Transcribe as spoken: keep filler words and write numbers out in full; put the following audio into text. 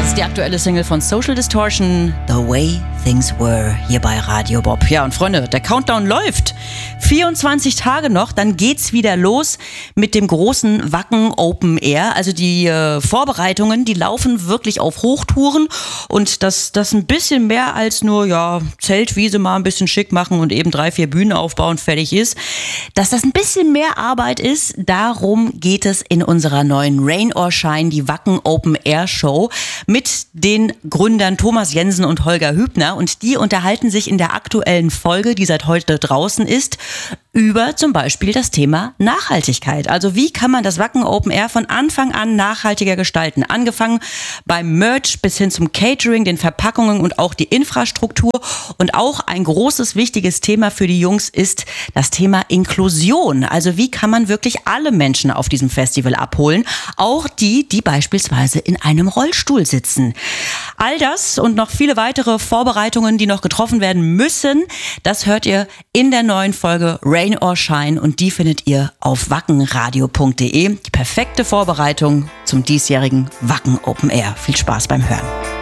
Das ist die aktuelle Single von Social Distortion, The Way Things Were, hier bei Radio Bob. Ja, und Freunde, der Countdown läuft. vierundzwanzig Tage noch, dann geht's wieder los mit dem großen Wacken Open Air. Also die äh, Vorbereitungen, die laufen wirklich auf Hochtouren und das, das ein bisschen mehr als nur, ja, Zeltwiese mal ein bisschen schick machen und eben drei, vier Bühnen aufbauen, fertig ist. Dass das ein bisschen mehr Arbeit ist, darum geht es in unserer neuen Rain or Shine, die Wacken Open Air Show mit den Gründern Thomas Jensen und Holger Hübner, und die unterhalten sich in der aktuellen Folge, die seit heute draußen ist, über zum Beispiel das Thema Nachhaltigkeit. Also wie kann man das Wacken Open Air von Anfang an nachhaltiger gestalten? Angefangen beim Merch bis hin zum Catering, den Verpackungen und auch die Infrastruktur. Und auch ein großes, wichtiges Thema für die Jungs ist das Thema Inklusion. Also wie kann man wirklich alle Menschen auf diesem Festival abholen? Auch die, die beispielsweise in einem Rollstuhl sitzen. All das und noch viele weitere Vorbereitungen, die noch getroffen werden müssen, das hört ihr in der neuen Folge Rain or Shine, und die findet ihr auf wackenradio punkt de. Die perfekte Vorbereitung zum diesjährigen Wacken Open Air. Viel Spaß beim Hören.